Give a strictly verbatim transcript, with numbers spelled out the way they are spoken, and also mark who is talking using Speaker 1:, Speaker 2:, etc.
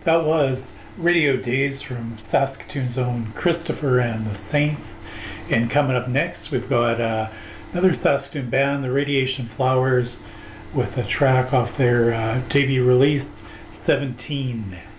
Speaker 1: That was Radio Days from Saskatoon's own Christopher and the Saints. And coming up next, we've got uh, another Saskatoon band, the Radiation Flowers, with a track off their uh, debut release, seventeen.